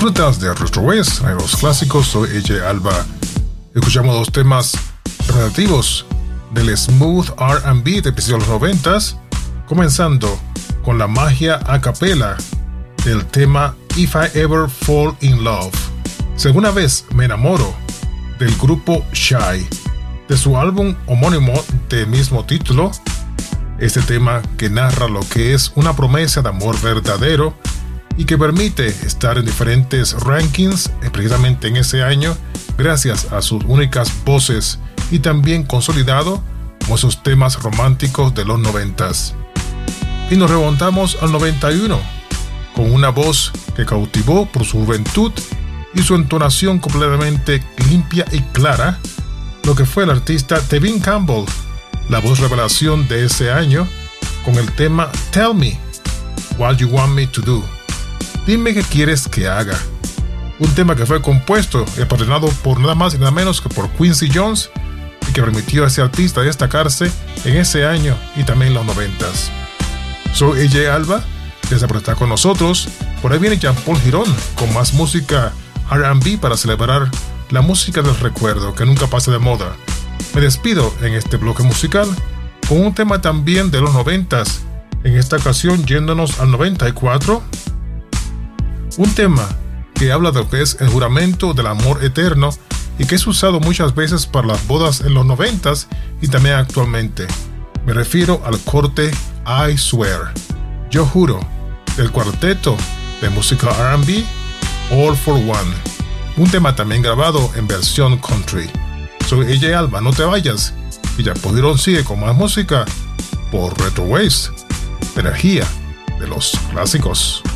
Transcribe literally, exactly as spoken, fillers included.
Disfrutas de Retro West, de los clásicos. Soy A J Alba. Escuchamos dos temas relativos del smooth R and B de principios de los noventas, comenzando con la magia a capela del tema If I Ever Fall in Love. Si alguna vez me enamoro, del grupo Shy, de su álbum homónimo de mismo título. Este tema que narra lo que es una promesa de amor verdadero y que permite estar en diferentes rankings precisamente en ese año gracias a sus únicas voces y también consolidado como esos temas románticos de los noventas. Y nos remontamos al noventa y uno con una voz que cautivó por su juventud y su entonación completamente limpia y clara, lo que fue el artista Tevin Campbell, la voz revelación de ese año, con el tema Tell Me What You Want Me to Do. Dime qué quieres que haga. Un tema que fue compuesto y apadrinado por nada más y nada menos que por Quincy Jones y que permitió a ese artista destacarse en ese año y también en los noventas. Soy A J Alba, gracias por estar con nosotros. Por ahí viene Jean-Paul Girón con más música R and B para celebrar la música del recuerdo que nunca pasa de moda. Me despido en este bloque musical con un tema también de los noventas, en esta ocasión yéndonos al noventa y cuatro. Un tema que habla de lo que es el juramento del amor eterno y que es usado muchas veces para las bodas en los noventas y también actualmente. Me refiero al corte I Swear, Yo Juro, del cuarteto de música R and B All for One, un tema también grabado en versión country. Soy A J Alba, no te vayas, y ya pudieron sigue con más música por Retro Waves, energía de los clásicos.